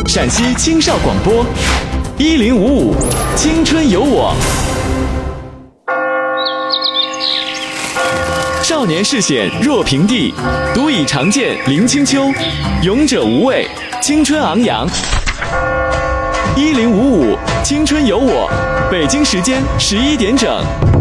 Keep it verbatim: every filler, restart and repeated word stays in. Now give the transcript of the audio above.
陕西青少广播，一零五五，青春有我。少年视险若平地，独倚长剑临清秋。勇者无畏，青春昂扬。一零五五，青春有我。北京时间十一点整。